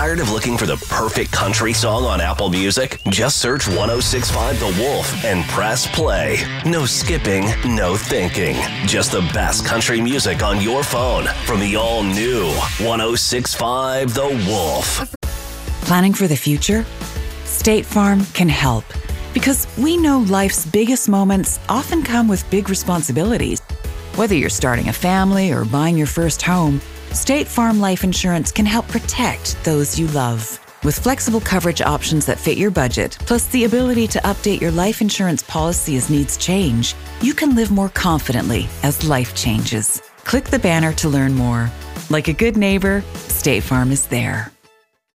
Tired of looking for the perfect country song on Apple Music? Just search 1065 The Wolf and press play. No skipping, no thinking. Just the best country music on your phone from the all-new 1065 The Wolf. Planning for the future? State Farm can help, because we know life's biggest moments often come with big responsibilities. Whether you're starting a family or buying your first home, State Farm Life Insurance can help protect those you love. With flexible coverage options that fit your budget, plus the ability to update your life insurance policy as needs change, you can live more confidently as life changes. Click the banner to learn more. Like a good neighbor, State Farm is there.